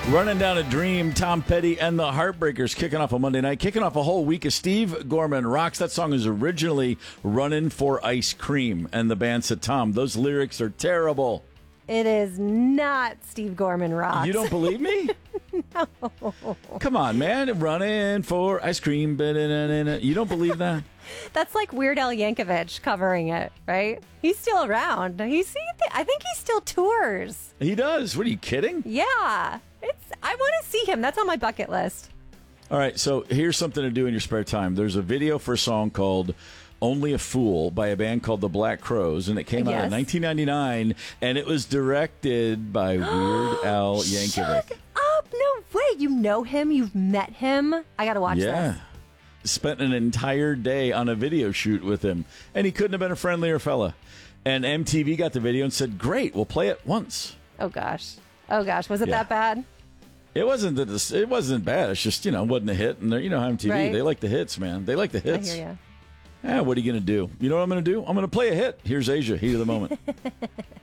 Running down a dream, Tom Petty and the Heartbreakers kicking off a Monday night, kicking off a whole week of Steve Gorman Rocks. That song is originally Running for Ice Cream, and the band said, Tom, those lyrics are terrible. It is not Steve Gorman Rocks. You don't believe me? No. Come on, man. Running for ice cream. You don't believe that? That's like Weird Al Yankovic covering it, right? He's still around. I think he still tours. He does. What, are you kidding? Yeah. I want to see him. That's on my bucket list. All right, so here's something to do in your spare time. There's a video for a song called Only a Fool by a band called the Black Crowes, and it came out in 1999, and it was directed by Weird Al Yankovic. Shut up. No way. You know him? You've met him? I got to watch this. Spent an entire day on a video shoot with him, and he couldn't have been a friendlier fella. And MTV got the video and said, great, we'll play it once. Oh, gosh. Was it that bad? It wasn't bad. It's just, wasn't a hit. And you know how MTV, right? They like the hits, man. They like the hits. I hear you. What are you going to do? You know what I'm going to do? I'm going to play a hit. Here's Asia, Heat of the Moment.